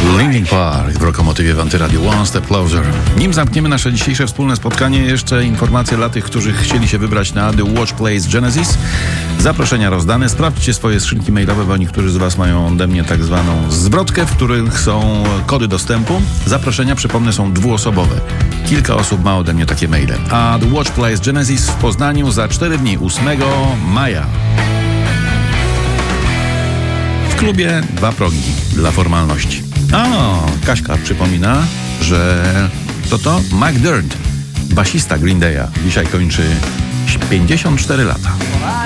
Linkin Park w Lokomotywie w Antyradio One Step Closer. Nim zamkniemy nasze dzisiejsze wspólne spotkanie, jeszcze informacje dla tych, którzy chcieli się wybrać na The Watch Plays Genesis. Zaproszenia rozdane. Sprawdźcie swoje skrzynki mailowe, bo niektórzy z Was mają ode mnie tak zwaną zwrotkę, w których są kody dostępu. Zaproszenia, przypomnę, są dwuosobowe. Kilka osób ma ode mnie takie maile. A The Watch Plays Genesis w Poznaniu za 4 dni, 8 maja. W klubie 2 progi dla formalności. Kaśka przypomina, że to Mac Dirt, basista Green Day'a, dzisiaj kończy 54 lata.